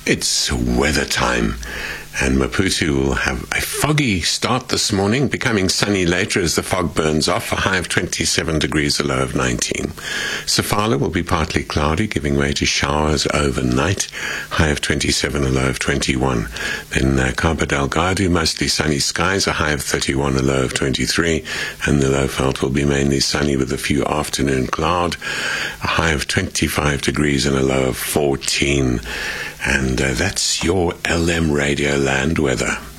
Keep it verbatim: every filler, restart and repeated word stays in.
It's weather time, and Maputo will have a foggy start this morning, becoming sunny later as the fog burns off, a high of twenty-seven degrees, a low of nineteen. Sofala will be partly cloudy, giving way to showers overnight, high of twenty-seven, a low of twenty-one. Then uh, Cabo Delgado, mostly sunny skies, a high of thirty-one, a low of twenty-three, and the Lowveld will be mainly sunny with a few afternoon cloud, a high of twenty-five degrees and a low of fourteen. And uh, that's your L M Radio Land weather.